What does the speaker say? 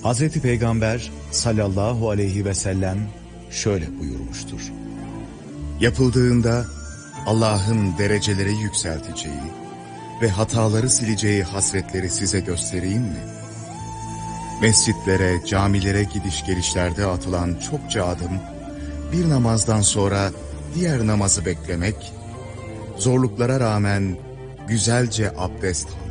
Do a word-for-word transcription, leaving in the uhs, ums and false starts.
Hazreti Peygamber sallallahu aleyhi ve sellem şöyle buyurmuştur. Yapıldığında Allah'ın dereceleri yükselteceği ve hataları sileceği hasretleri size göstereyim mi? Mescitlere, camilere gidiş gelişlerde atılan çokça adım, bir namazdan sonra diğer namazı beklemek, zorluklara rağmen güzelce abdest